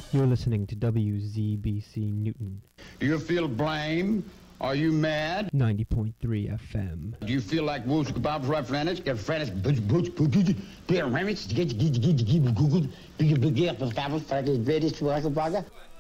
You're listening to WZBC Newton. Do you feel blame? Are you mad? 90.3 FM. Do you feel like Wolf's kebabs right French? Get French, beer Remich, get Google, big for British Burger.